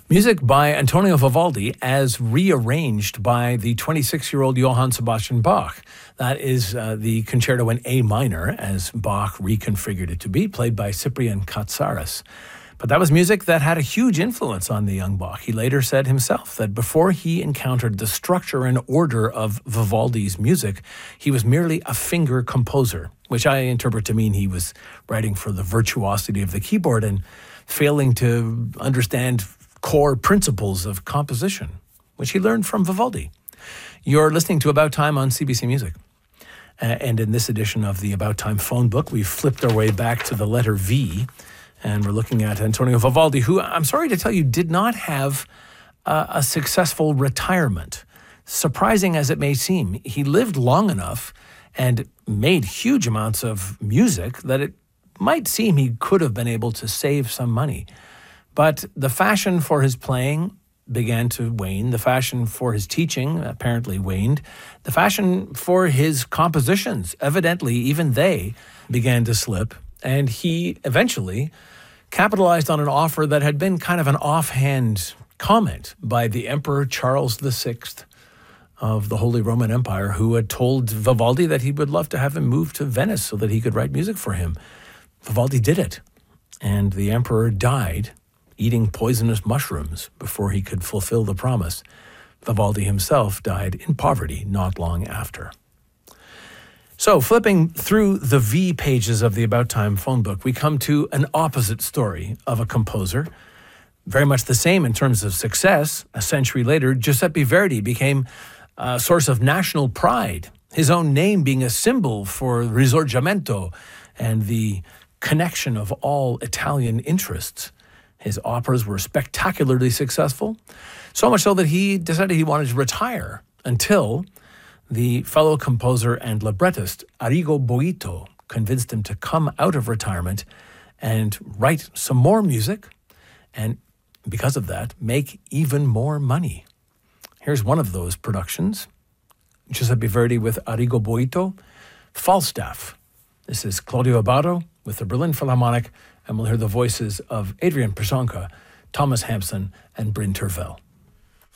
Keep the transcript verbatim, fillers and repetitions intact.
Music by Antonio Vivaldi as rearranged by the twenty-six-year-old Johann Sebastian Bach. That is uh, the concerto in A minor, as Bach reconfigured it to be, played by Cyprian Katsaris. But that was music that had a huge influence on the young Bach. He later said himself that before he encountered the structure and order of Vivaldi's music, he was merely a finger composer, which I interpret to mean he was writing for the virtuosity of the keyboard and failing to understand core principles of composition, which he learned from Vivaldi. You're listening to About Time on C B C Music. Uh, and in this edition of the About Time phone book, we've flipped our way back to the letter V, and we're looking at Antonio Vivaldi, who, I'm sorry to tell you, did not have uh, a successful retirement. Surprising as it may seem, he lived long enough and made huge amounts of music that it might seem he could have been able to save some money. But the fashion for his playing began to wane. The fashion for his teaching apparently waned. The fashion for his compositions, evidently, even they began to slip. And he eventually capitalized on an offer that had been kind of an offhand comment by the Emperor Charles the Sixth of the Holy Roman Empire, who had told Vivaldi that he would love to have him move to Venice so that he could write music for him. Vivaldi did it. And the emperor died eating poisonous mushrooms before he could fulfill the promise. Vivaldi himself died in poverty not long after. So, flipping through the V pages of the About Time phone book, we come to an opposite story of a composer. Very much the same in terms of success. A century later, Giuseppe Verdi became a source of national pride, his own name being a symbol for Risorgimento and the connection of all Italian interests. His operas were spectacularly successful, so much so that he decided he wanted to retire until the fellow composer and librettist Arrigo Boito convinced him to come out of retirement and write some more music, and because of that, make even more money. Here's one of those productions, Giuseppe Verdi with Arrigo Boito, Falstaff. This is Claudio Abbado with the Berlin Philharmonic, and we'll hear the voices of Adrian Przonka, Thomas Hampson, and Bryn Tervel.